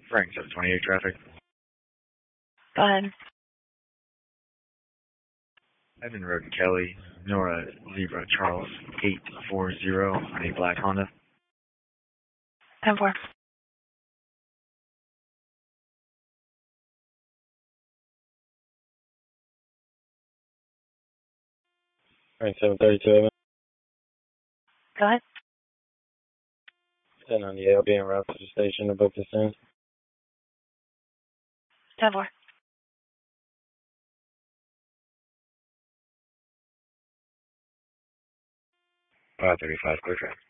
Frank, 728 traffic. Go ahead. Evan Road, Kelly, Nora, Zebra, Charles, 840 on a black Honda. 10-4. Frank, 732 Evan. Go ahead. 10 on the LB en route to the station to book this in. 10-4. 535, clear track.